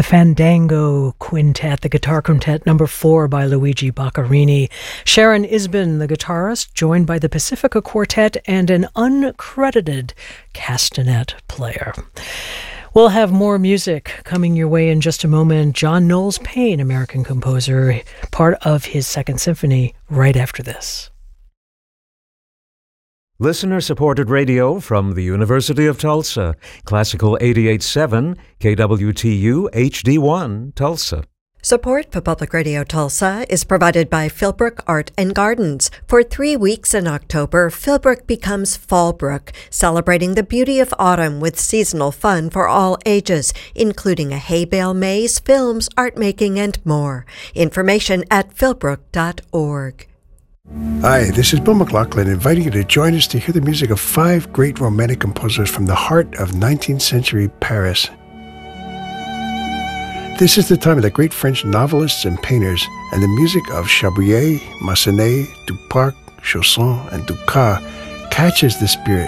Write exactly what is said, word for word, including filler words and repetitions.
Fandango Quintet, the guitar quintet number four by Luigi Boccherini. Sharon Isbin, the guitarist, joined by the Pacifica Quartet and an uncredited castanet player. We'll have more music coming your way in just a moment. John Knowles Paine, American composer, part of his Second Symphony, right after this. Listener-supported radio from the University of Tulsa. Classical eighty-eight point seven, K W T U H D one, Tulsa. Support for Public Radio Tulsa is provided by Philbrook Art and Gardens. For three weeks in October, Philbrook becomes Fallbrook, celebrating the beauty of autumn with seasonal fun for all ages, including a hay bale maze, films, art making, and more. Information at philbrook dot org. Hi, this is Bill McLaughlin, inviting you to join us to hear the music of five great romantic composers from the heart of nineteenth century Paris. This is the time of the great French novelists and painters, and the music of Chabrier, Massenet, Duparc, Chausson, and Dukas catches the spirit